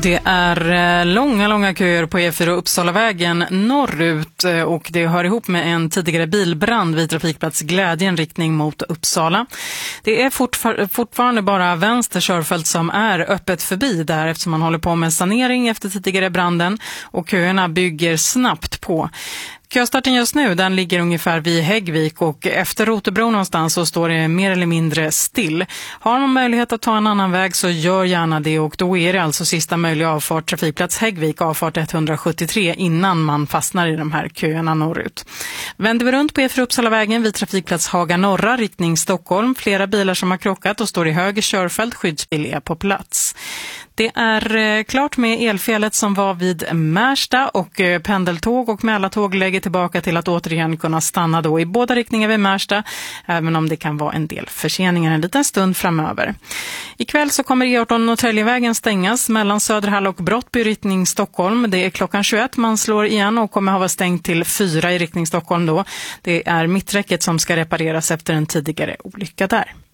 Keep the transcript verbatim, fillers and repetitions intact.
Det är långa, långa köer på E fyra Uppsalavägen norrut och det hör ihop med en tidigare bilbrand vid trafikplats Glädjen riktning mot Uppsala. Det är fortfar- fortfarande bara vänster körfält som är öppet förbi där eftersom man håller på med sanering efter tidigare branden och köerna bygger snabbt på. Köstarten just nu, den ligger ungefär vid Häggvik och efter Rotebro någonstans så står det mer eller mindre still. Har man möjlighet att ta en annan väg så gör gärna det och då är det alltså sista möjliga avfart trafikplats Häggvik, avfart etthundrasjuttiotre innan man fastnar i de här köerna norrut. Vänder vi runt på E fyra Uppsalavägen vid trafikplats Haga norra riktning Stockholm, flera bilar som har krockat och står i höger körfält, skyddsbil är på plats. Det är klart med elfelet som var vid Märsta och pendeltåg och Mälartåg lägger tillbaka till att återigen kunna stanna då i båda riktningar vid Märsta, även om det kan vara en del förseningar en liten stund framöver. Ikväll så kommer E arton Norrtäljevägen stängas mellan Söderhall och Brottby riktning Stockholm. Det är klockan tjugoett man slår igen och kommer ha varit stängt till fyra i riktning Stockholm då. Det är mitträcket som ska repareras efter en tidigare olycka där.